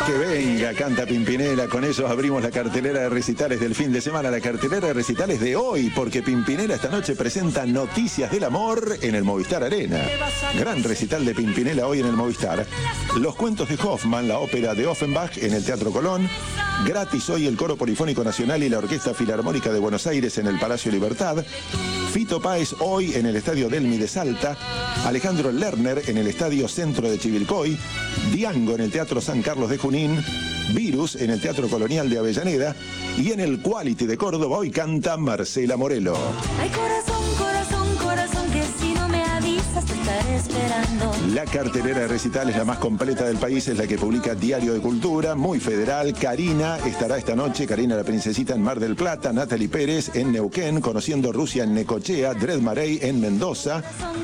Que venga, canta Pimpinela. Con ellos abrimos la cartelera de recitales del fin de semana, la cartelera de recitales de hoy, porque Pimpinela esta noche presenta Noticias del Amor en el Movistar Arena. Gran recital de Pimpinela hoy en el Movistar. Los cuentos de Hoffman, la ópera de Offenbach en el Teatro Colón. Gratis hoy el Coro Polifónico Nacional y la Orquesta Filarmónica de Buenos Aires en el Palacio Libertad. Fito Páez hoy en el Estadio Delmi de Salta. Alejandro Lerner en el Estadio Centro de Chivilcoy. Diango en el Teatro San Carlos de Junín. Virus en el Teatro Colonial de Avellaneda. Y en el Quality de Córdoba hoy canta Marcela Morelo. Ay, corazón, corazón, corazón, que si no me avisas te estaré esperando. La cartelera de recitales, la más completa del país, es la que publica Diario de Cultura, muy federal. Karina estará esta noche, Karina la Princesita en Mar del Plata, Natalie Pérez en Neuquén, Conociendo Rusia en Necochea, Dred Marey en Mendoza,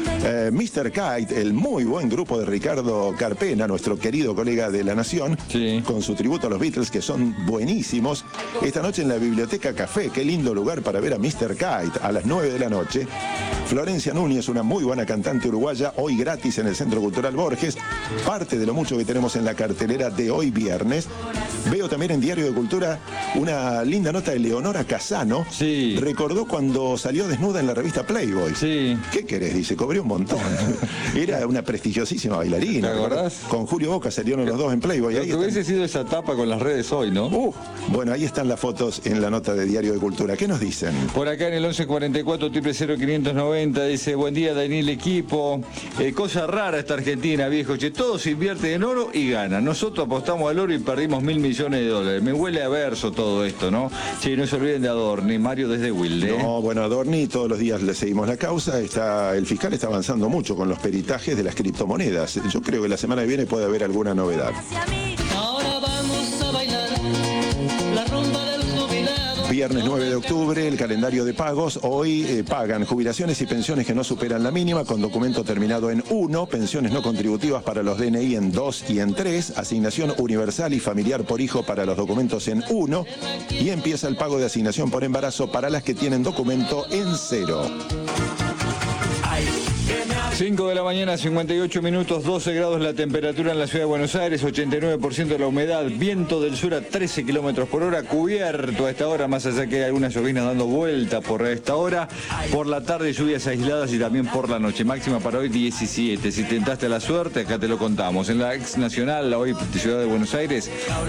Mr. Kite, el muy buen grupo de Ricardo Carpena, nuestro querido colega de La Nación, sí, con su tributo a los Beatles, que son buenísimos. Esta noche en la Biblioteca Café, qué lindo lugar para ver a Mr. Kite, a las 9 de la noche. Florencia Núñez, una muy buena cantante uruguaya, hoy gratis en el Centro Cultural Borges. Parte de lo mucho que tenemos en la cartelera de hoy viernes. Veo también en Diario de Cultura una linda nota de Leonora Casano. Sí. Recordó cuando salió desnuda en la revista Playboy. Sí. ¿Qué querés? Dice, cobré un montón. Era una prestigiosísima bailarina. ¿Te acordás? Con Julio Boca salieron los dos en Playboy. Ahí hubiese sido esa etapa con las redes hoy, ¿no? Bueno, ahí están las fotos en la nota de Diario de Cultura. ¿Qué nos dicen? Por acá en el 1144 590 dice, buen día Daniel equipo. Cosa rara esta Argentina, viejo. Che, todos invierten en oro y ganan. Nosotros apostamos al oro y perdimos $1.000 millones. Me huele a verso todo esto, ¿no? Che, no se olviden de Adorni, Mario desde Wilde. No, bueno, Adorni, todos los días le seguimos la causa. El fiscal está avanzando mucho con los peritajes de las criptomonedas. Yo creo que la semana que viene puede haber alguna novedad. Ahora vamos a bailar la rumba del jubilado. Viernes 9 de octubre, el calendario de pagos. Hoy pagan jubilaciones y pensiones que no superan la mínima con documento terminado en 1, pensiones no contributivas para los DNI en 2 y en 3, asignación universal y familiar por hijo para los documentos en 1 y empieza el pago de asignación por embarazo para las que tienen documento en 0. 5 de la mañana, 58 minutos, 12 grados la temperatura en la ciudad de Buenos Aires, 89% de la humedad, viento del sur a 13 kilómetros por hora, cubierto a esta hora, más allá que hay algunas llovinas dando vuelta por esta hora. Por la tarde lluvias aisladas y también por la noche, máxima para hoy 17. Si tentaste la suerte, acá te lo contamos. En la ex nacional, la hoy ciudad de Buenos Aires,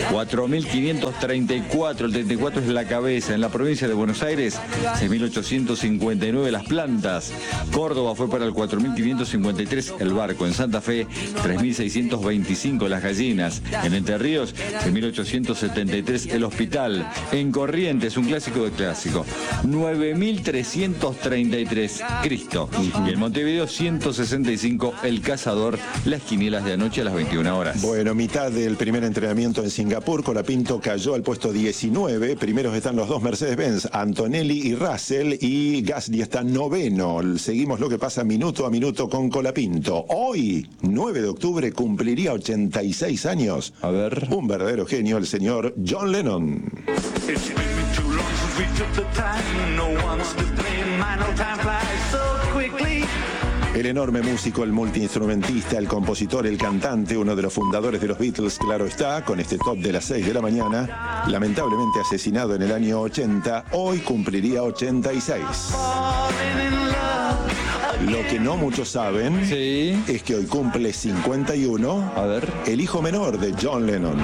4.534, el 34 es la cabeza. En la provincia de Buenos Aires, 6.859 las plantas. Córdoba fue para el 4.553 el barco. En Santa Fe, 3.625 las gallinas. En Entre Ríos, 6.873 el hospital. En Corrientes, un clásico de clásico, 9.333 Cristo. Y en Montevideo, 165 el Cazador. Las quinielas de anoche a las 21 horas. Bueno, mitad del primer entrenamiento en Singapur, Colapinto cayó al puesto 19. Primeros están los dos Mercedes-Benz, Antonelli y Russell, y Gasly está noveno. Seguimos lo que pasa minuto a minuto con Colapinto. Hoy, 9 de octubre, cumpliría 86 años. A ver. Un verdadero genio, el señor John Lennon. El enorme músico, el multiinstrumentista, el compositor, el cantante, uno de los fundadores de los Beatles, claro está, con este top de las 6 de la mañana, lamentablemente asesinado en el año 80, hoy cumpliría 86. Lo que no muchos saben es que hoy cumple 51 el hijo menor de John Lennon.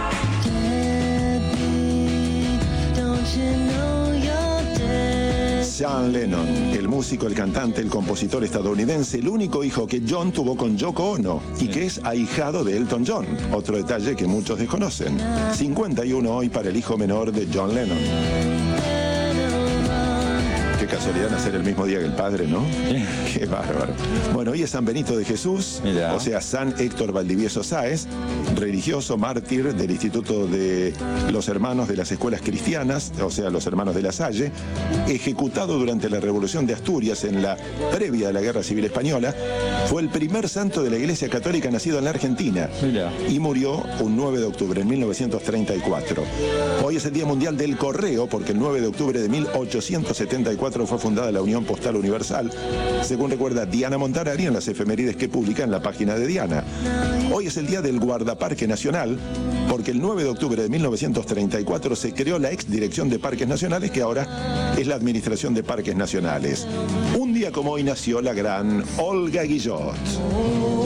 Sean Lennon, el músico, el cantante, el compositor estadounidense, el único hijo que John tuvo con Yoko Ono y que es ahijado de Elton John. Otro detalle que muchos desconocen. 51 hoy para el hijo menor de John Lennon. Qué casualidad nacer el mismo día que el padre, ¿no? Qué bárbaro. Bueno, hoy es San Benito de Jesús, o sea, San Héctor Valdivieso Sáez, religioso mártir del Instituto de los Hermanos de las Escuelas Cristianas, o sea, los Hermanos de la Salle, ejecutado durante la Revolución de Asturias en la previa de la Guerra Civil Española. Fue el primer santo de la Iglesia Católica nacido en la Argentina y murió un 9 de octubre en 1934. Hoy es el Día Mundial del Correo porque el 9 de octubre de 1874 1904 fue fundada la Unión Postal Universal, según recuerda Diana Montanari en las efemérides que publica en la página de Diana. Hoy es el día del Guardaparque Nacional, porque el 9 de octubre de 1934 se creó la ex Dirección de Parques Nacionales, que ahora es la Administración de Parques Nacionales. Un día como hoy nació la gran Olga Guillot.